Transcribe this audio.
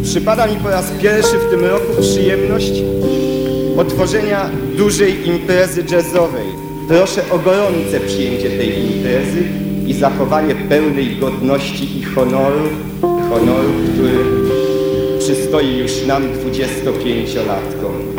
Przypada mi po raz pierwszy w tym roku przyjemność otworzenia dużej imprezy jazzowej. Proszę o gorące przyjęcie tej imprezy i zachowanie pełnej godności i honoru, który przystoi już nam 25-latkom.